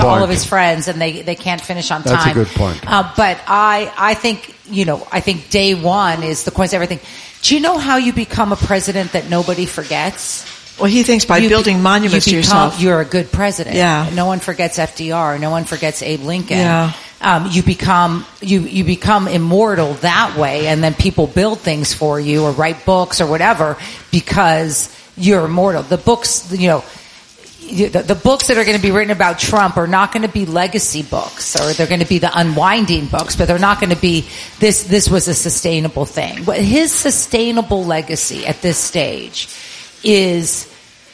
all of his friends, and they can't finish on time. That's a good point. But I think, I think day one is the coins, everything. Do you know how you become a president that nobody forgets? Well, he thinks by building monuments to yourself. You're a good president. Yeah. No one forgets FDR. No one forgets Abe Lincoln. Yeah. You become immortal that way, and then people build things for you or write books or whatever because you're immortal. The books, the books that are going to be written about Trump are not going to be legacy books, or they're going to be the unwinding books, but they're not going to be this was a sustainable thing. But his sustainable legacy at this stage is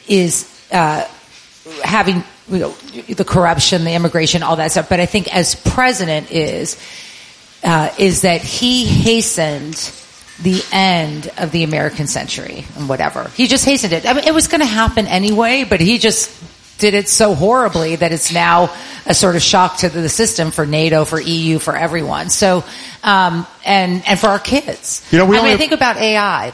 having the corruption, the immigration, all that stuff. But I think as president is that he hastened the end of the American century and whatever. He just hastened it. I mean, it was going to happen anyway, but he just did it so horribly that it's now a sort of shock to the system for NATO, for EU, for everyone. So, and for our kids. I think about AI,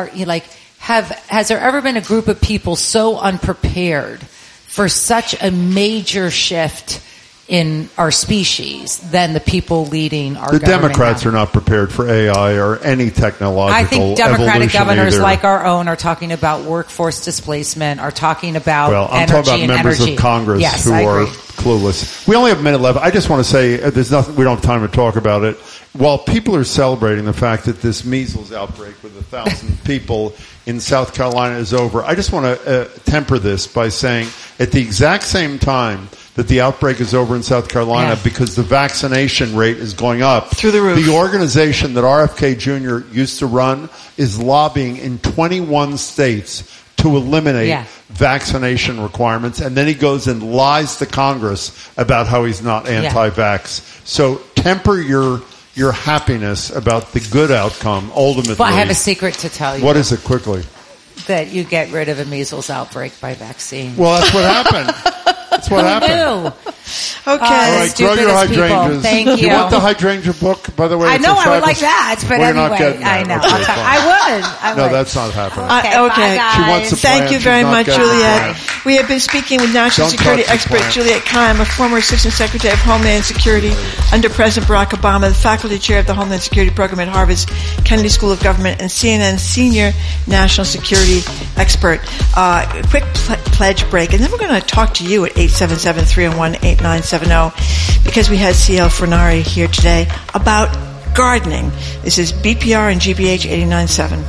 has there ever been a group of people so unprepared for such a major shift in our species than the people leading our government? The Democrats are not prepared for AI or any technological I think Democratic governors either. like our own are talking about workforce displacement, are talking about I'm talking about members of Congress who are clueless. We only have a minute left. I just want to say there's nothing. We don't have time to talk about it. While people are celebrating the fact that this measles outbreak with 1,000 people in South Carolina is over, I just want to temper this by saying at the exact same time that the outbreak is over in South Carolina because the vaccination rate is going up through the roof. The organization that RFK Jr. used to run is lobbying in 21 states to eliminate vaccination requirements, and then he goes and lies to Congress about how he's not anti-vax. So temper your happiness about the good outcome ultimately. But I have a secret to tell you. What is it, quickly? That you get rid of a measles outbreak by vaccine. Well, that's what happened. That's what happened. Okay. All right, grow your hydrangeas. Thank you. You want the hydrangea book, by the way? I know I would like that, but We're anyway, not getting that. I know. Okay, I would. No, that's not happening. Okay. Bye, guys. She wants a plan. Thank you She's very not much, getting Juliet. it. We have been speaking with National Security expert Juliet Kayyem, a former Assistant Secretary of Homeland Security under President Barack Obama, the faculty chair of the Homeland Security Program at Harvard's Kennedy School of Government, and CNN's senior national security expert. Quick pledge break, and then we're going to talk to you at 877-301-8970 because we had CL Fornari here today about gardening. This is BPR and GBH 89.7.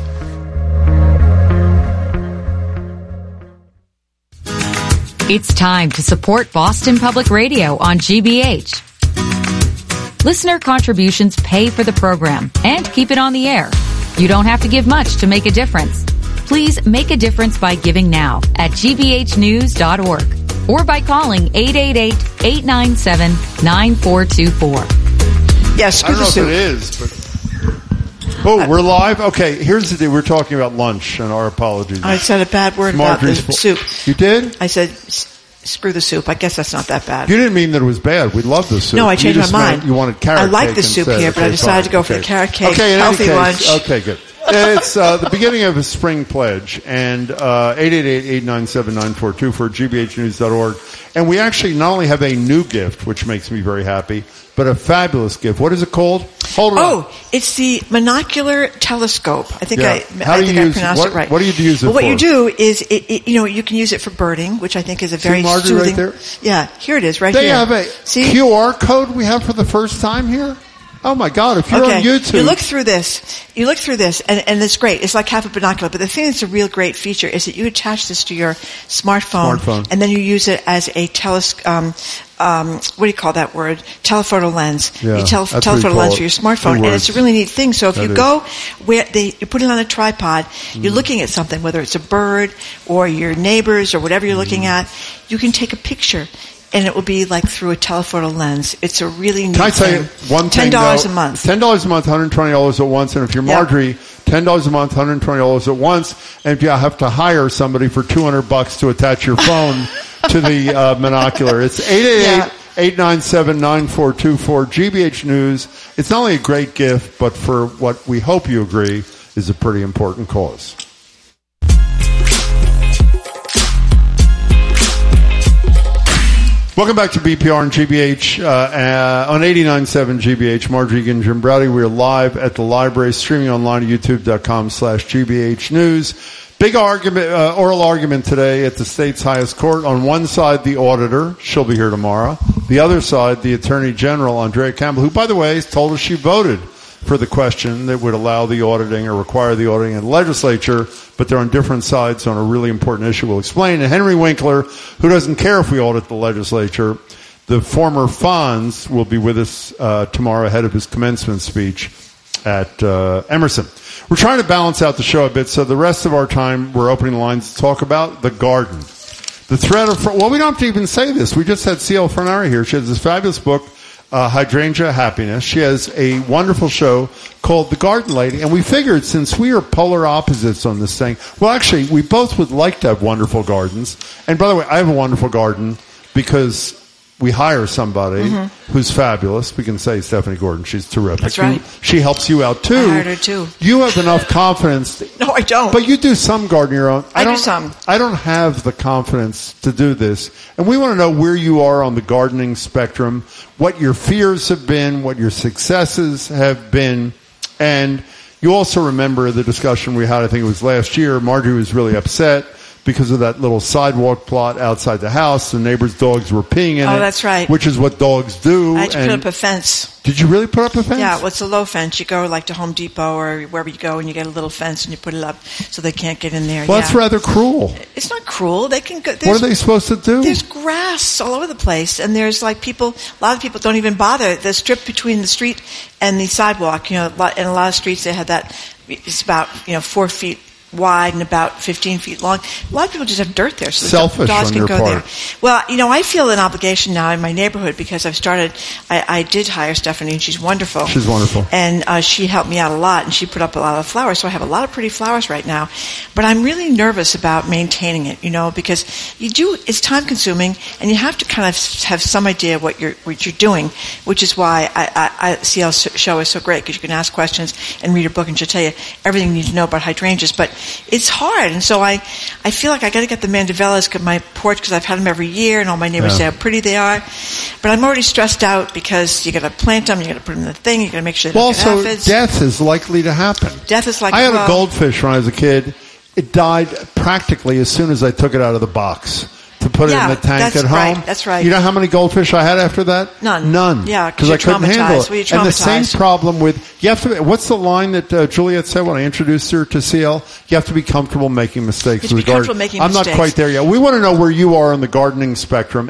It's time to support Boston Public Radio on GBH. Listener contributions pay for the program and keep it on the air. You don't have to give much to make a difference. Please make a difference by giving now at gbhnews.org or by calling 888-897-9424. Yes, I don't know if it is, but... Oh, we're live? Okay, here's the deal. We're talking about lunch, and our apologies. I said a bad word about the soup. You did? I said, screw the soup. I guess that's not that bad. You didn't mean that it was bad. We love the soup. No, I changed my mind. You wanted carrot cake. I like the soup here, but I decided to go for the carrot cake. Okay, healthy lunch. Okay, good. It's the beginning of a spring pledge, and 888-897-9424 for gbhnews.org. And we actually not only have a new gift, which makes me very happy, but a fabulous gift. What is it called? Hold it up. It's the monocular telescope. I think I pronounced it right. What do you use it for? Well, what you do is, you can use it for birding, which I think is a very soothing. Right there? Yeah, here it is, right here. They have a QR code we have for the first time here? Oh my God, if you're on YouTube. You look through this, and it's great. It's like half a binocular. But the thing that's a real great feature is that you attach this to your smartphone. And then you use it as a what do you call that word? Telephoto lens. Yeah, you telephoto lens for your smartphone. And it's a really neat thing. So if you go where you put it on a tripod, you're looking at something, whether it's a bird or your neighbors or whatever you're looking at, you can take a picture. And it will be like through a telephoto lens. It's a really neat thing. Can I tell you one thing? $10 a month. $10 a month, $120 at once. And if you're Marjorie, $10 a month, $120 at once. And if you have to hire somebody for $200 to attach your phone to the monocular, it's 888-897-9424, GBH News. It's not only a great gift, but for what we hope you agree is a pretty important cause. Welcome back to BPR and GBH on 89.7 GBH. Margery Egan, Jim Browdy. We are live at the library, streaming online at youtube.com/GBH News. Big argument, oral argument today at the state's highest court. On one side, the auditor. She'll be here tomorrow. The other side, the Attorney General, Andrea Campbell, who, by the way, told us she voted for the question that would allow the auditing or require the auditing in the legislature, but they're on different sides on a really important issue we'll explain. And Henry Winkler, who doesn't care if we audit the legislature, the former Fonz, will be with us tomorrow ahead of his commencement speech at Emerson. We're trying to balance out the show a bit, so the rest of our time we're opening the lines to talk about the garden. The threat of, well, we don't have to even say this. We just had C.L. Fornari here. She has this fabulous book, Hydrangea Happiness. She has a wonderful show called The Garden Lady, and we figured since we are polar opposites on this thing, well, actually, we both would like to have wonderful gardens. And by the way, I have a wonderful garden because we hire somebody who's fabulous. We can say Stephanie Gordon. She's terrific. That's right. She helps you out, too. I hired her, too. You have enough confidence. No, I don't. But you do some gardening your own. I do some. I don't have the confidence to do this. And we want to know where you are on the gardening spectrum, what your fears have been, what your successes have been. And you also remember the discussion we had, I think it was last year. Marjorie was really upset because of that little sidewalk plot outside the house. The neighbor's dogs were peeing in it. Oh, that's right. Which is what dogs do. I had to put up a fence. Did you really put up a fence? Yeah, well, it's a low fence. You go like to Home Depot or wherever you go and you get a little fence and you put it up so they can't get in there. Well, that's rather cruel. It's not cruel. They can go. What are they supposed to do? There's grass all over the place, and there's like people, a lot of people don't even bother. The strip between the street and the sidewalk, in a lot of streets they have that, it's about, 4 feet wide and about 15 feet long. A lot of people just have dirt there, so selfish dogs on can your go part. there. Well, I feel an obligation now in my neighborhood because I've started. I did hire Stephanie, and she's wonderful. She's wonderful, and she helped me out a lot, and she put up a lot of flowers. So I have a lot of pretty flowers right now. But I'm really nervous about maintaining it, because it's time consuming, and you have to kind of have some idea what you're doing, which is why CL's show is so great because you can ask questions and read a book, and she'll tell you everything you need to know about hydrangeas. But it's hard, and so I feel like I got to get the mandevillas at my porch because I've had them every year, and all my neighbors say how pretty they are. But I'm already stressed out because you got to plant them, you got to put them in the thing, you got to make sure they don't get aphids. Death is likely to happen. Death is likely. I had a goldfish when I was a kid. It died practically as soon as I took it out of the box to put it in the tank at home. Right, that's right. You know how many goldfish I had after that? None. Yeah, because I couldn't handle it. And the same problem with what's the line that Juliet said when I introduced her to CL? You have to be comfortable making mistakes with the garden. I'm not quite there yet. We want to know where you are on the gardening spectrum.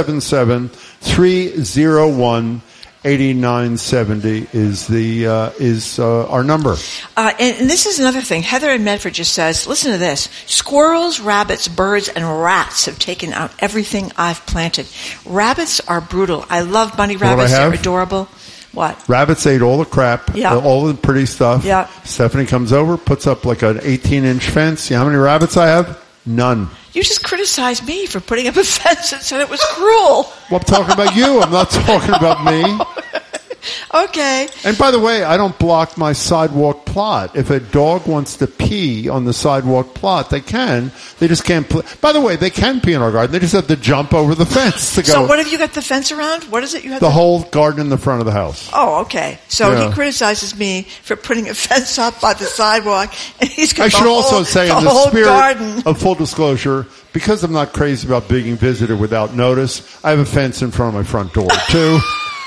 877-301-8970 is our number. And this is another thing. Heather in Medford just says, listen to this. Squirrels, rabbits, birds, and rats have taken out everything I've planted. Rabbits are brutal. I love bunny rabbits. They're adorable. What? Rabbits ate all the crap, all the pretty stuff. Yeah. Stephanie comes over, puts up like an 18-inch fence. You know how many rabbits I have? None. You just criticized me for putting up a fence and said it was cruel. Well, I'm talking about you. I'm not talking about me. Okay. And by the way, I don't block my sidewalk plot. If a dog wants to pee on the sidewalk plot, they can. They just can't. By the way, they can pee in our garden. They just have to jump over the fence to go. So what have you got the fence around? What is it you have? The whole garden in the front of the house. Oh, okay. So he criticizes me for putting a fence up by the sidewalk, and he's got I should also say, in the spirit garden. Of full disclosure, because I'm not crazy about being visited without notice, I have a fence in front of my front door, too.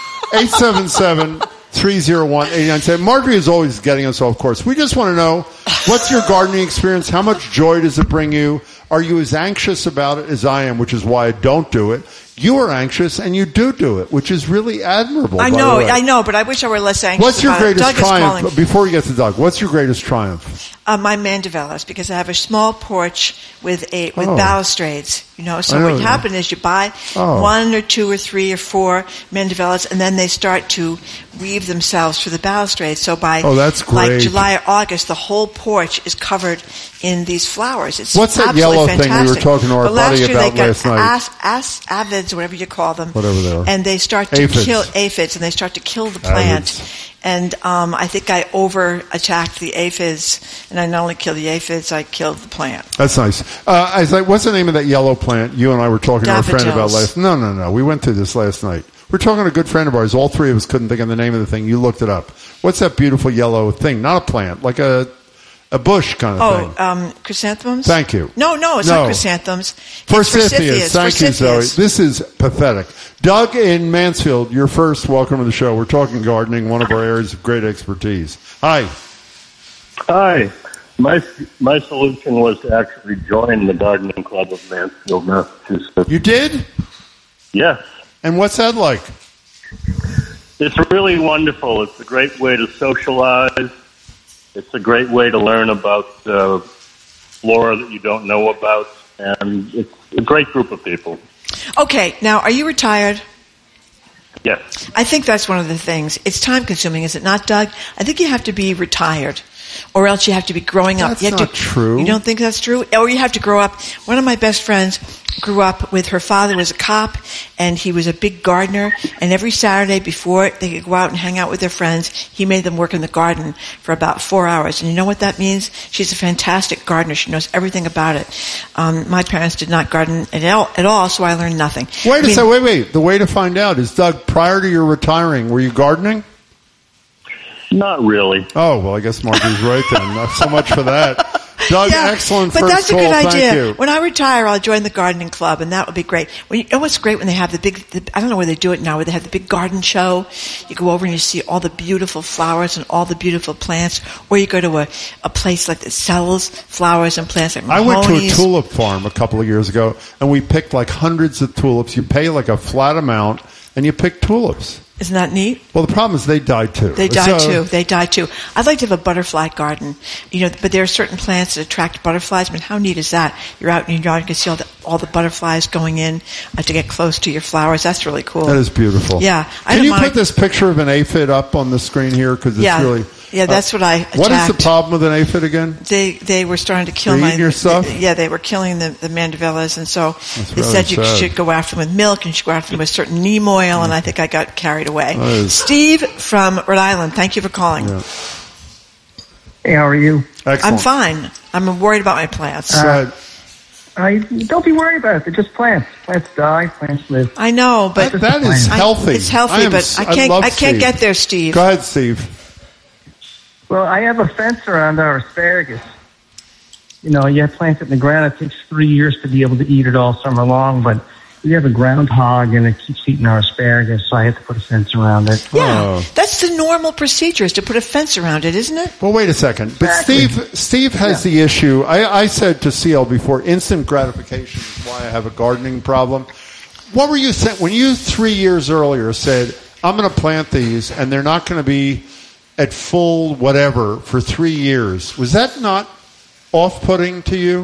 877-301-8970. Marjorie is always getting us off course. We just want to know, what's your gardening experience? How much joy does it bring you? Are you as anxious about it as I am, which is why I don't do it? You are anxious, and you do it, which is really admirable. I know, but I wish I were less anxious. What's your greatest triumph? Before we get to Doug, what's your greatest triumph? My mandevillas, because I have a small porch with balustrades. So what happened is you buy 1 or 2 or 3 or 4 mandevillas, and then they start to weave themselves through the balustrades. So by that's great. like July or August, the whole porch is covered in these flowers. It's What's that yellow thing we were talking to our buddy about last night? Aphids, whatever you call them. Whatever they are. And they start to kill aphids, and they start to kill the plant. And I think I over-attacked the aphids, and I not only killed the aphids, I killed the plant. That's nice. What's the name of that yellow plant you and I were talking to our friend about last night? No. We went through this last night. We're talking to a good friend of ours. All three of us couldn't think of the name of the thing. You looked it up. What's that beautiful yellow thing? Not a plant, like a bush kind of thing. Chrysanthemums? Thank you. No, it's not chrysanthemums. Forsythias. Thank you, Zoe. This is pathetic. Doug in Mansfield, you're first. Welcome to the show. We're talking gardening, one of our areas of great expertise. Hi. My solution was to actually join the gardening club of Mansfield, Massachusetts. You did? Yes. And what's that like? It's really wonderful. It's a great way to socialize. It's a great way to learn about flora that you don't know about. And it's a great group of people. Okay, now, are you retired? Yes. I think that's one of the things. It's time-consuming, is it not, Doug? I think you have to be retired, or else you have to be growing up. That's not true. You don't think that's true? Or you have to grow up. One of my best friends grew up with her father was a cop, and he was a big gardener, and every Saturday before they could go out and hang out with their friends, he made them work in the garden for about 4 hours. And you know what that means? She's a fantastic gardener. She knows everything about it. My parents did not garden at all, so I learned nothing. Wait. The way to find out is, Doug, prior to your retiring, were you gardening? Not really. Oh, well, I guess Margie's right then. Not so much for that. Doug, excellent but first that's a call. good idea. Thank you. When I retire, I'll join the gardening club, and that would be great. You know what's great when they have I don't know where they do it now, where they have the big garden show. You go over and you see all the beautiful flowers and all the beautiful plants, or you go to a place like that sells flowers and plants like mahogany's. I went to a tulip farm a couple of years ago, and we picked like hundreds of tulips. You pay like a flat amount, and you pick tulips. Isn't that neat? Well, the problem is they die too. They die too. I'd like to have a butterfly garden, but there are certain plants that attract butterflies. I mean, how neat is that? You're out in your yard, you can see all the butterflies going in to get close to your flowers. That's really cool. That is beautiful. Yeah. Can you put this picture of an aphid up on the screen here? Because it's really... Yeah, that's what I attacked. What is the problem with an aphid again? They were starting to kill your stuff? They were killing the mandevillas, and so they said you should go after them with milk, and you should go after them with certain neem oil, and I think I got carried away. Steve from Rhode Island, thank you for calling. Yeah. Hey, how are you? Excellent. I'm fine. I'm worried about my plants. Don't be worried about it. They're just plants. Plants die, plants live. I know, but that is healthy. It's healthy, but I can't get there, Steve. Go ahead, Steve. Well, I have a fence around our asparagus. You have plants it in the ground. It takes 3 years to be able to eat it all summer long, but we have a groundhog, and it keeps eating our asparagus, so I have to put a fence around it. Yeah, that's the normal procedure, is to put a fence around it, isn't it? Well, wait a second. But Steve has the issue. I said to CL before, instant gratification is why I have a gardening problem. What were you saying when you 3 years earlier said, I'm going to plant these, and they're not going to be at full whatever for 3 years? Was that not off-putting to you?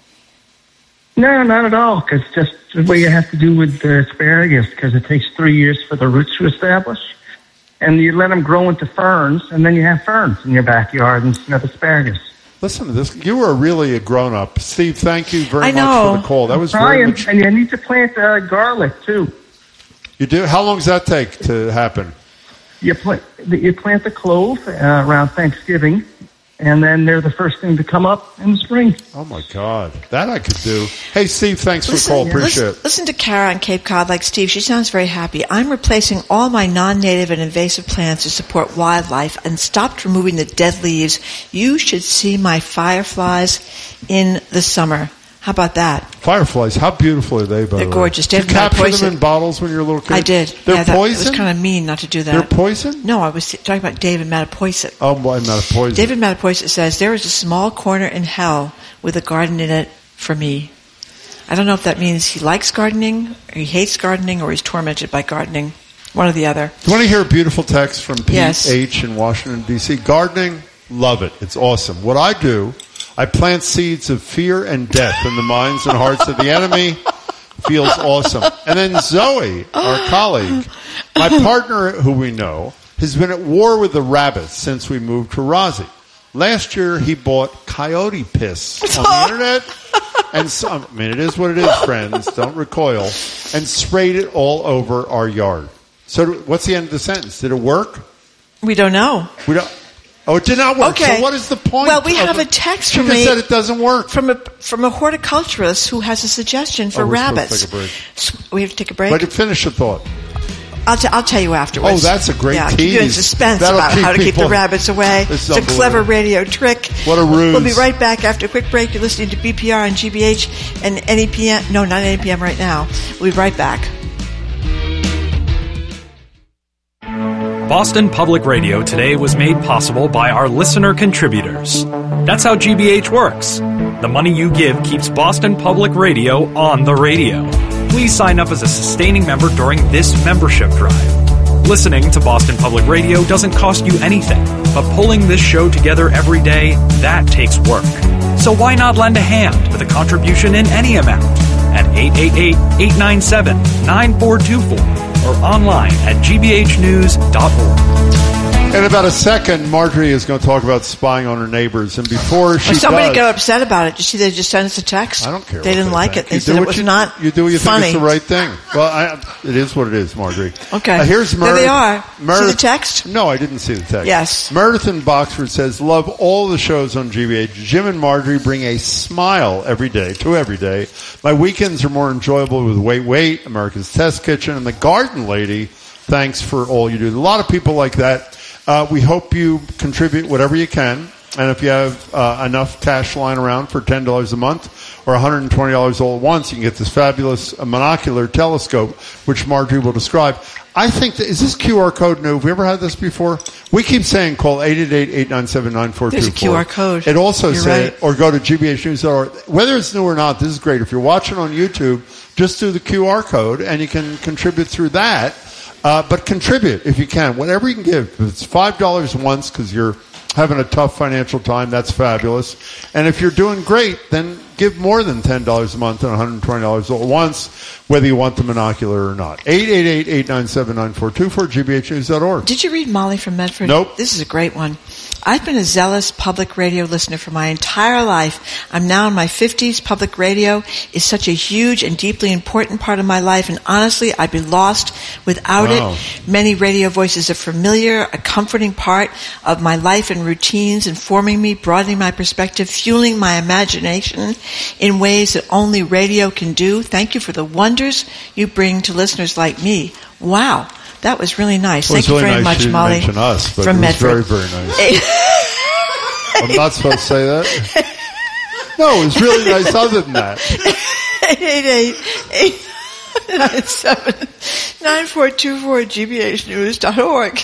No, not at all, because just the way you have to do with the asparagus, because it takes 3 years for the roots to establish. And you let them grow into ferns, and then you have ferns in your backyard instead of asparagus. Listen to this. You are really a grown-up. Steve, thank you very much for the call. That was very much... And you need to plant garlic, too. You do? How long does that take to happen? You plant the clove around Thanksgiving, and then they're the first thing to come up in the spring. Oh, my God. That I could do. Hey, Steve, thanks for the call. Appreciate it. Listen to Kara on Cape Cod like Steve. She sounds very happy. I'm replacing all my non-native and invasive plants to support wildlife and stopped removing the dead leaves. You should see my fireflies in the summer. How about that? Fireflies, how beautiful are they, by the way? They're gorgeous. Did you capture them in bottles when you were a little kid? I did. They're poison? It was kind of mean not to do that. They're poison? No, I was talking about David Mattapoisett. Oh, Mattapoisett. David Mattapoisett says, there is a small corner in hell with a garden in it for me. I don't know if that means he likes gardening, or he hates gardening, or he's tormented by gardening. One or the other. Do you want to hear a beautiful text from Pete H. in Washington, D.C.? Gardening, love it. It's awesome. What I do... I plant seeds of fear and death in the minds and hearts of the enemy. Feels awesome. And then Zoe, our colleague, my partner who we know, has been at war with the rabbits since we moved to Rossi. Last year, he bought coyote piss on the internet. And it is what it is, friends. Don't recoil. And sprayed it all over our yard. So what's the end of the sentence? Did it work? We don't know. Oh, it did not work. Okay. So what is the point? Well, we have a text from me. She said it doesn't work. From a horticulturist who has a suggestion for rabbits. Take a break. We have to take a break? But finish the thought. I'll tell you afterwards. Oh, that's a great tease. Keep you in suspense about how to keep the rabbits away. It's a clever radio trick. What a ruse. We'll be right back after a quick break. You're listening to BPR on GBH and NEPM. No, not NEPM right now. We'll be right back. Boston Public Radio today was made possible by our listener contributors. That's how GBH works. The money you give keeps Boston Public Radio on the radio. Please sign up as a sustaining member during this membership drive. Listening to Boston Public Radio doesn't cost you anything, but pulling this show together every day, that takes work. So why not lend a hand with a contribution in any amount at 888-897-9424 or online at gbhnews.org. In about a second, Marjorie is going to talk about spying on her neighbors. And before she somebody got upset about it. Did you see they just sent us a text? I don't care. They didn't like it. They said it was not You do what you funny. think is the right thing. Well, it is what it is, Marjorie. Okay. Here's Meredith. There they are. See the text? No, I didn't see the text. Yes. Meredith in Boxford says, love all the shows on GBH. Jim and Marjorie bring a smile every day. My weekends are more enjoyable with Wait, America's Test Kitchen, and the Garden Lady. Thanks for all you do. A lot of people like that. We hope you contribute whatever you can. And if you have enough cash lying around for $10 a month or $120 all at once, you can get this fabulous monocular telescope, which Marjorie will describe. I think is this QR code new? Have we ever had this before? We keep saying call 888-897-9424. There's a QR code. It also says, right. or go to gbhnews.org. Whether it's new or not, this is great. If you're watching on YouTube, just do the QR code and you can contribute through that. But contribute if you can, whatever you can give. If it's $5 once because you're having a tough financial time, that's fabulous. And if you're doing great, then give more than $10 a month and $120 all at once, whether you want the monocular or not. 888-897-9424, gbhnews.org. Did you read Molly from Medford? Nope. This is a great one. I've been a zealous public radio listener for my entire life. I'm now in my 50s. Public radio is such a huge and deeply important part of my life, and honestly, I'd be lost without it. Many radio voices are familiar, a comforting part of my life and routines, informing me, broadening my perspective, fueling my imagination in ways that only radio can do. Thank you for the wonders you bring to listeners like me. Wow. That was really nice. Well, Thank you very much, Molly. She didn't mention us, but from it was Medford. very, very nice. I'm not supposed to say that? No, it was really nice other than that. 888-897-9424 gbhnews.org.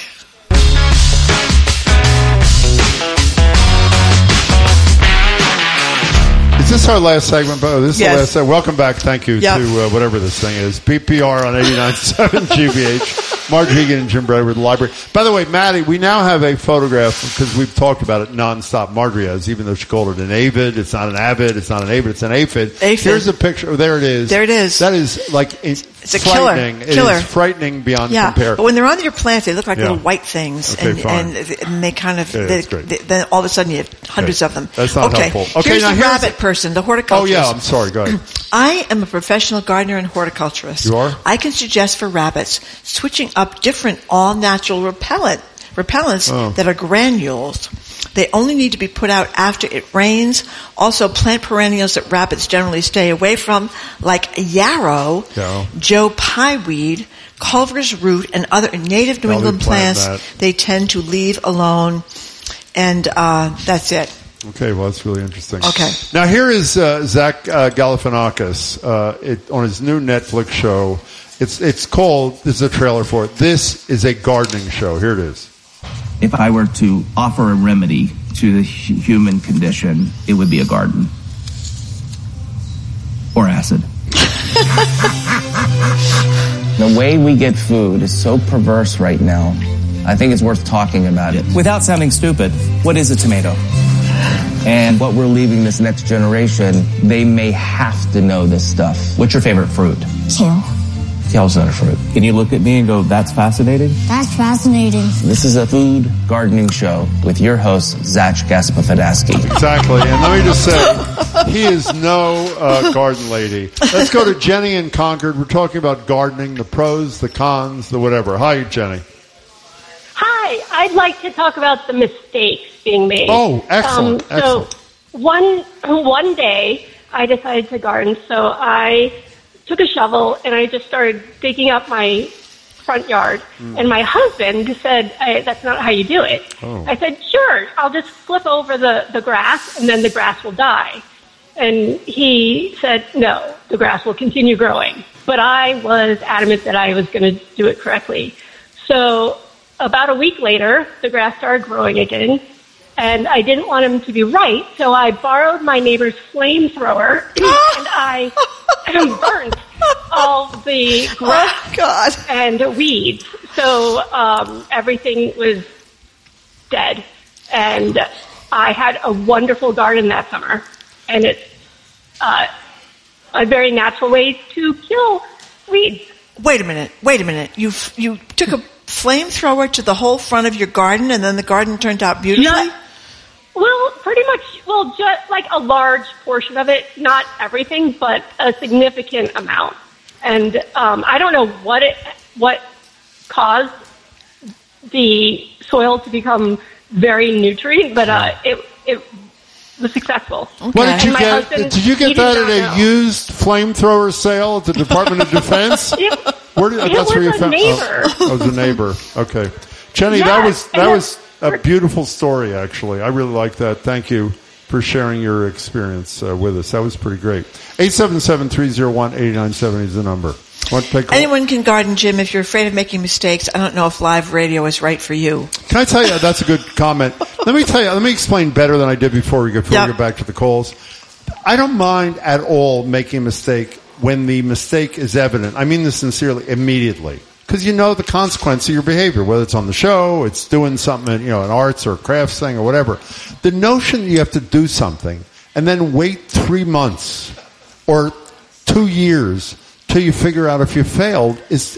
Is this our last segment? Oh, this is yes. the last segment. Welcome back. Thank you to whatever this thing is. BPR on 89.7 GBH. Mark Hegan and Jim Breder with the library. By the way, Maddie, we now have a photograph because we've talked about it nonstop. Marjorie has, even though she called it an avid. It's not an avid. It's not an avid. It's an aphid. Here's a picture. Oh, there it is. There it is. That is like it's a killer. It is frightening beyond compare. But when they're on your plant, they look like little white things, okay, and they kind of then all of a sudden you have hundreds of them. That's not helpful. Okay, here's the rabbit person, the horticulturist. Oh yeah, I'm sorry. Go ahead. I am a professional gardener and horticulturist. You are? I can suggest for rabbits switching up different all-natural repellents that are granules. They only need to be put out after it rains. Also, plant perennials that rabbits generally stay away from, like yarrow, Joe pieweed, Culver's root, and other native New England plants they tend to leave alone. And that's it. Okay, well, that's really interesting. Okay. Now, here is Zach Galifianakis on his new Netflix show. It's called, this is a trailer for it, This is a Gardening Show. Here it is. If I were to offer a remedy to the human condition, it would be a garden. Or acid. The way we get food is so perverse right now, I think it's worth talking about it. Without sounding stupid, what is a tomato? And what we're leaving this next generation, they may have to know this stuff. What's your favorite fruit? Kale. Kale's not a fruit. Can you look at me and go, that's fascinating? That's fascinating. This is a food gardening show with your host, Zach Gaspafadasky. Exactly. And let me just say, he is no garden lady. Let's go to Jenny in Concord. We're talking about gardening, the pros, the cons, the whatever. Hi, Jenny. Hi. I'd like to talk about the mistakes being made. Oh, excellent. So one day I decided to garden, so I took a shovel and I just started digging up my front yard. And my husband said, that's not how you do it. Oh. I said, sure, I'll just flip over the grass and then the grass will die. And he said, no, the grass will continue growing. But I was adamant that I was going to do it correctly. So about a week later, the grass started growing again. And I didn't want him to be right, so I borrowed my neighbor's flamethrower and I burnt all the grass and weeds. So everything was dead. And I had a wonderful garden that summer. And it's a very natural way to kill weeds. Wait a minute. You took a flamethrower to the whole front of your garden, and then the garden turned out beautifully? Yeah. Well, pretty much, just like a large portion of it, not everything, but a significant amount. And I don't know what caused the soil to become very nutrient, but it was successful. Okay. What did you get? Did you get that at a used flamethrower sale at the Department of Defense? That's where you found neighbor. Oh, it was a neighbor. Okay, Jenny, yes, that was a beautiful story. Actually, I really like that. Thank you for sharing your experience with us. That was pretty great. 877-301-8970 is the number. Anyone can garden, Jim, if you're afraid of making mistakes. I don't know if live radio is right for you. Can I tell you, that's a good comment. Let me explain better than I did before we get back to the calls. I don't mind at all making a mistake when the mistake is evident. I mean this sincerely, immediately. Because you know the consequence of your behavior, whether it's on the show, it's doing something, an arts or crafts thing or whatever. The notion that you have to do something and then wait 3 months or 2 years till you figure out if you failed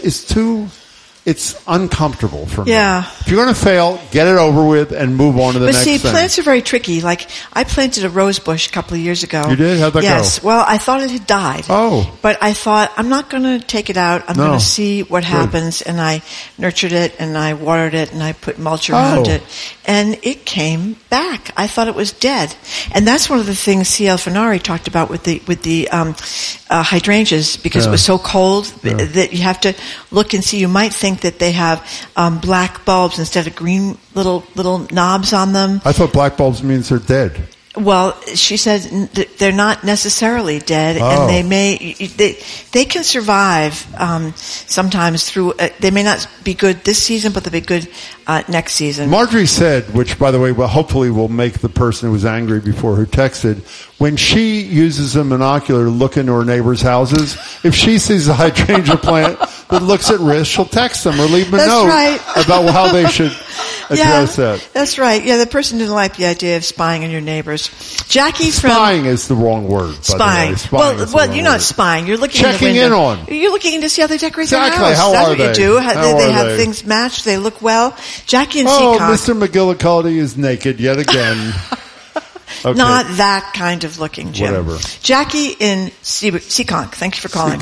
it's uncomfortable for me. Yeah. If you're going to fail, get it over with and move on to the next thing. But see, plants are very tricky. Like, I planted a rose bush a couple of years ago. You did? How'd that go? Yes. Well, I thought it had died. Oh. But I thought, I'm not going to take it out. I'm going to see what happens. And I nurtured it, and I watered it, and I put mulch around it. And it came back. I thought it was dead. And that's one of the things C.L. Fenari talked about with the hydrangeas, because it was so cold that you have to look and see. You might think that they have black bulbs instead of green little knobs on them. I thought black bulbs means they're dead. Well, she said they're not necessarily dead, and they can survive sometimes through. They may not be good this season, but they'll be good next season. Marjorie said, which by the way, hopefully will make the person who was angry before who texted, when she uses a monocular to look into her neighbor's houses, if she sees a hydrangea plant that looks at risk, she'll text them or leave them a note about how they should address that. That's right. Yeah, the person didn't like the idea of spying on your neighbors. Jackie from spying is the wrong word. Spying. Well, you're not spying. You're looking checking in on. You're looking in to see how they decorate their house. Exactly. How That's are what they? You do. They have things matched. They look well. Jackie in Seekonk. Oh, Mr. McGillicuddy is naked yet again. Okay. Not that kind of looking, Jim. Whatever. Jackie in Seekonk. Thank you for calling.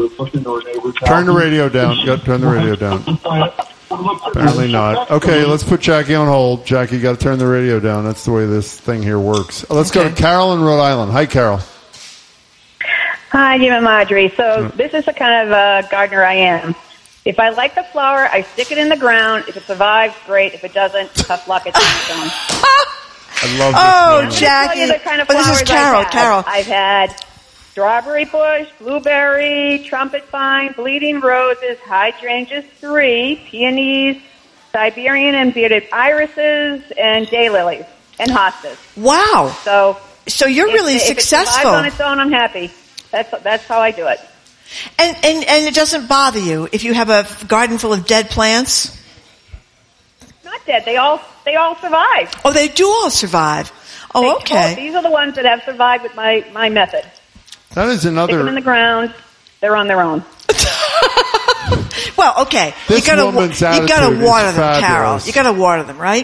Turn the radio down. Turn the radio down. Apparently not. Okay, let's put Jackie on hold. Jackie, you got to turn the radio down. That's the way this thing here works. Let's go to Carol in Rhode Island. Hi, Carol. Hi, Jim and Marjorie. So this is the kind of gardener I am. If I like the flower, I stick it in the ground. If it survives, great. If it doesn't, tough luck. It's gone. I love this. Oh, Jackie. The kind of this is Carol. Carol. I've had strawberry bush, blueberry, trumpet vine, bleeding roses, hydrangeas 3, peonies, Siberian and bearded irises, and daylilies, and hostas. Wow. So you're really successful. If it survives on its own, I'm happy. That's how I do it. And it doesn't bother you if you have a garden full of dead plants? Not dead. They all survive. Oh, they do all survive. Oh, okay. These are the ones that have survived with my method. That is another. Stick them in the ground. They're on their own. Well, okay. This woman's attitude you gotta water them, fabulous. Carol. You gotta water them, right?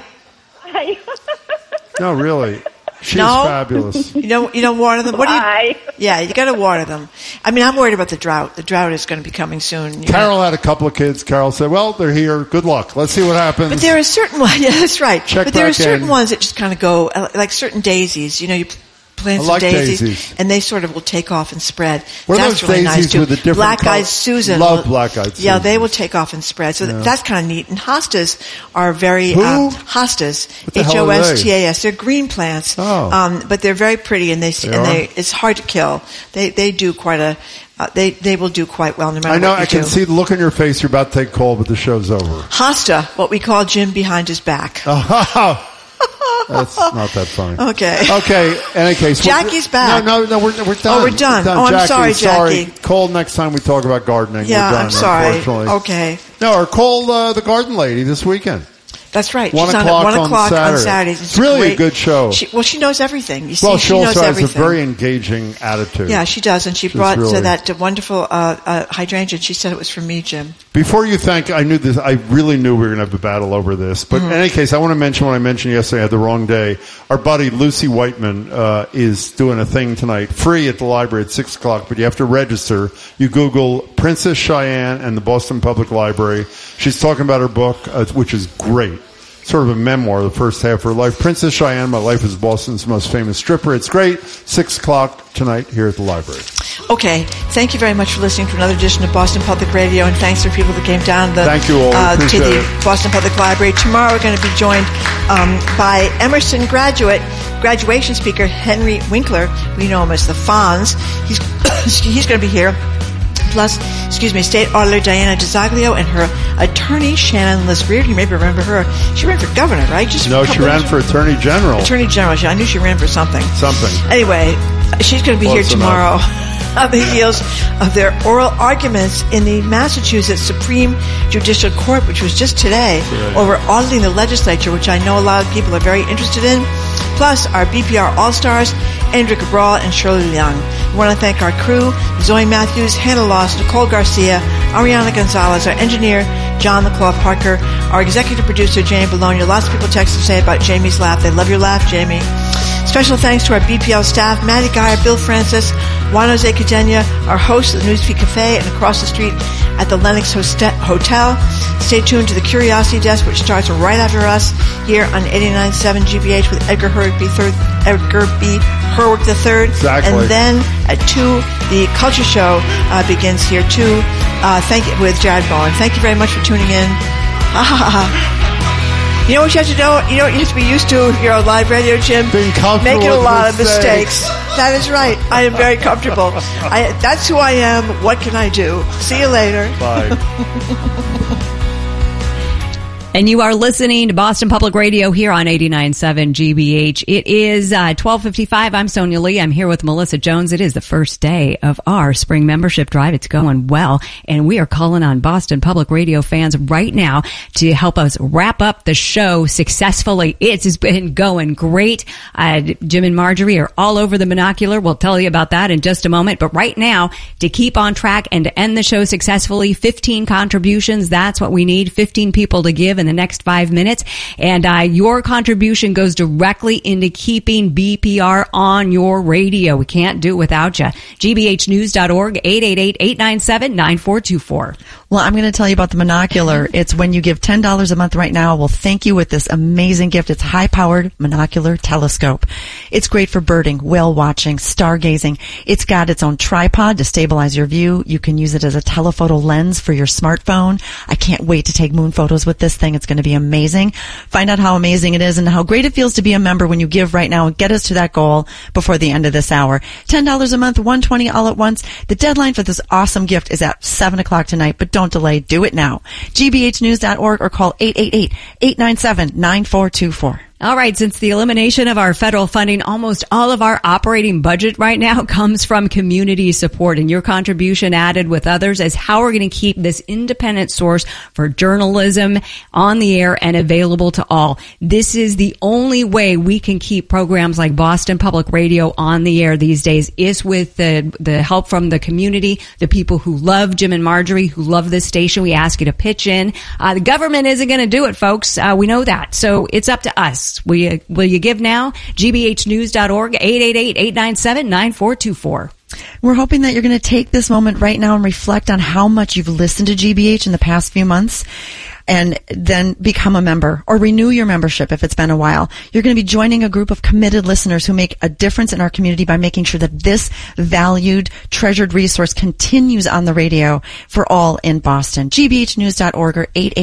No, really. She's no? fabulous. You don't water them? What do you? Yeah, you gotta water them. I mean, I'm worried about the drought. The drought is going to be coming soon. Carol had a couple of kids. Carol said, well, they're here. Good luck. Let's see what happens. But there are certain ones, yeah, that's right. Check but there are back certain in. ones that just kind of go, like certain daisies. You plant some daisies, and they sort of will take off and spread. What that's are those really daisies nice too. with the different Black-eyed colors? Susan. Love black-eyed Susan. Yeah, they will take off and spread. So that's kind of neat. And hostas are very hostas. HOSTAS. They're green plants, but they're very pretty, and it's hard to kill. They do quite a. They will do quite well no matter what you do. I know. I can see the look on your face. You're about to take call, but the show's over. Hosta, what we call Jim behind his back. That's not that funny. Okay. In any case, Jackie's back. No, we're done. Oh, we're done. Oh, I'm sorry, Jackie. Call next time we talk about gardening. Yeah, we're done, I'm sorry. Unfortunately. Okay. No, or call the garden lady this weekend. That's right. 1 She's o'clock on Saturdays. It's really a good show. She knows everything. You see, well, she knows also has everything. a very engaging attitude. Yeah, she does. And she brought that wonderful hydrangea. She said it was from me, Jim. Before you thank, I really knew we were going to have a battle over this. But in any case, I want to mention what I mentioned yesterday. I had the wrong day. Our buddy Lucy Whiteman is doing a thing tonight, free at the library at 6 o'clock, but you have to register. You Google Princess Cheyenne and the Boston Public Library. She's talking about her book, which is great. Sort of a memoir, the first half of her life. Princess Cheyenne, My Life as Boston's Most Famous Stripper. It's great. 6 o'clock tonight here at the library. Okay. Thank you very much for listening to another edition of Boston Public Radio, and thanks for people that came down Thank you all. To the Boston Public Library. Tomorrow we're going to be joined by Emerson graduation speaker Henry Winkler. We know him as the Fonz. He's going to be here. Plus, State Auditor Diana DiZaglio and her attorney Shannon Lisbreer. You may remember her. She ran for governor, right? She ran for attorney general. I knew she ran for something. Anyway, she's going to be here tomorrow on the heels of their oral arguments in the Massachusetts Supreme Judicial Court, which was just today, over auditing the legislature, which I know a lot of people are very interested in. Plus, our BPR All-Stars, Andrew Cabral and Shirley Leung. We want to thank our crew, Zoe Matthews, Hannah Loss, Nicole Garcia, Ariana Gonzalez, our engineer, John LaClaw Parker, our executive producer, Jamie Bologna. Lots of people text to say about Jamie's laugh. They love your laugh, Jamie. Special thanks to our BPL staff, Maddie Geyer, Bill Francis, Juan Jose Cadena, our host of the Newsfeed Cafe, and across the street at the Lennox Hotel. Stay tuned to the Curiosity Desk, which starts right after us here on 89.7 GBH with Edgar B. Herwick III. Exactly. And then at 2, the Culture Show begins here too. Thank you with Jared Bowen. Thank you very much for tuning in. You know what you have to know? You know what you have to be used to if you're on live radio, Jim? Making a lot of mistakes. That is right. I am very comfortable. That's who I am. What can I do? See you later. Bye. And you are listening to Boston Public Radio here on 89.7 GBH. It is 12:55. I'm Sonia Lee. I'm here with Melissa Jones. It is the first day of our spring membership drive. It's going well, and we are calling on Boston Public Radio fans right now to help us wrap up the show successfully. It's been going great. Jim and Marjorie are all over the monocular. We'll tell you about that in just a moment. But right now, to keep on track and to end the show successfully, 15 contributions. That's what we need. 15 people to give in the next 5 minutes. And your contribution goes directly into keeping BPR on your radio. We can't do it without you. GBHnews.org, 888-897-9424. Well, I'm going to tell you about the monocular. It's when you give $10 a month right now, we'll thank you with this amazing gift. It's high-powered monocular telescope. It's great for birding, whale watching, stargazing. It's got its own tripod to stabilize your view. You can use it as a telephoto lens for your smartphone. I can't wait to take moon photos with this thing. It's going to be amazing. Find out how amazing it is and how great it feels to be a member when you give right now and get us to that goal before the end of this hour. $10 a month, $120 all at once. The deadline for this awesome gift is at 7 o'clock tonight, but don't delay. Do it now. GBHnews.org or call 888-897-9424. All right. Since the elimination of our federal funding, almost all of our operating budget right now comes from community support, and your contribution added with others is how we're going to keep this independent source for journalism on the air and available to all. This is the only way we can keep programs like Boston Public Radio on the air these days, is with the help from the community, the people who love Jim and Marjorie, who love this station. We ask you to pitch in. The government isn't going to do it, folks. We know that. So it's up to us. Will you give now? gbhnews.org, 888-897-9424. We're hoping that you're going to take this moment right now and reflect on how much you've listened to GBH in the past few months, and then become a member or renew your membership if it's been a while. You're going to be joining a group of committed listeners who make a difference in our community by making sure that this valued, treasured resource continues on the radio for all in Boston. gbhnews.org or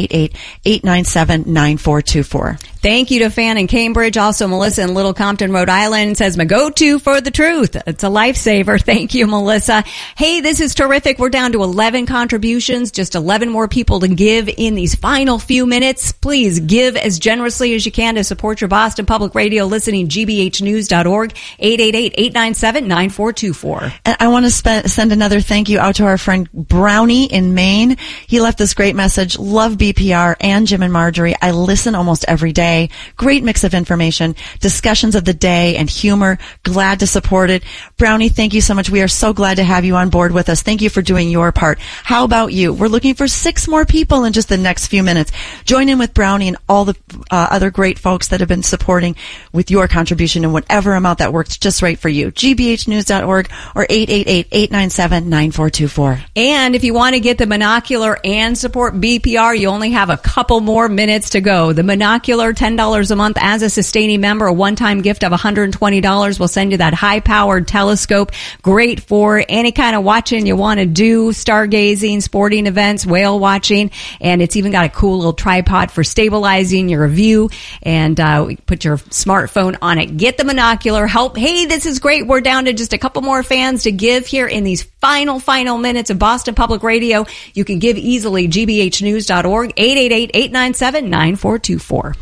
888-897-9424. Thank you to Fan in Cambridge. Also, Melissa in Little Compton, Rhode Island says, my go-to for the truth. It's a lifesaver. Thank you, Melissa. Hey, this is terrific. We're down to 11 contributions, just 11 more people to give in these final few minutes. Please give as generously as you can to support your Boston Public Radio listening. gbhnews.org, 888-897-9424. And I want to send another thank you out to our friend Brownie in Maine. He left this great message. Love BPR and Jim and Marjorie. I listen almost every day. Great mix of information, discussions of the day, and humor. Glad to support it. Brownie, thank you so much. We are so glad to have you on board with us. Thank you for doing your part. How about you? We're looking for 6 more people in just the next few minutes. Join in with Brownie and all the other great folks that have been supporting with your contribution in whatever amount that works just right for you. gbhnews.org or 888-897-9424. And if you want to get the Monocular and support BPR, you only have a couple more minutes to go. The Monocular, $10 a month as a sustaining member, a one-time gift of $120 will send you that high-powered telescope. Great for any kind of watching you want to do, stargazing, sporting events, whale watching, and it's even got a cool little tripod for stabilizing your view, and put your smartphone on it. Get the Monocular. Help. Hey, this is great. We're down to just a couple more fans to give here in these final minutes of Boston Public Radio. You can give easily. gbhnews.org, 888-897-9424.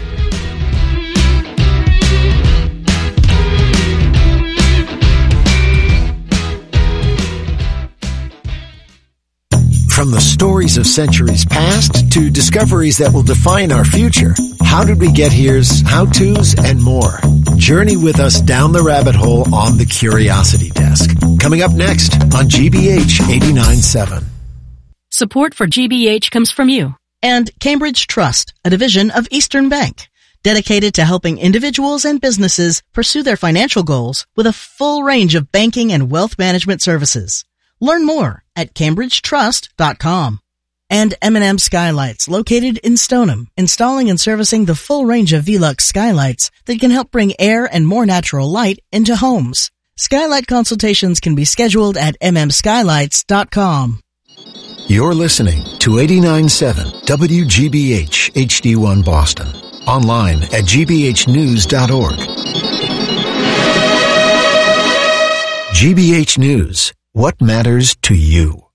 From the stories of centuries past to discoveries that will define our future, How Did We Get Here's, how-tos, and more. Journey with us down the rabbit hole on the Curiosity Desk. Coming up next on GBH 89.7. Support for GBH comes from you. And Cambridge Trust, a division of Eastern Bank, dedicated to helping individuals and businesses pursue their financial goals with a full range of banking and wealth management services. Learn more at cambridgetrust.com. And M&M Skylights, located in Stoneham, installing and servicing the full range of Velux skylights that can help bring air and more natural light into homes. Skylight consultations can be scheduled at mmskylights.com. You're listening to 89.7 WGBH HD1 Boston. Online at gbhnews.org. GBH News. What matters to you?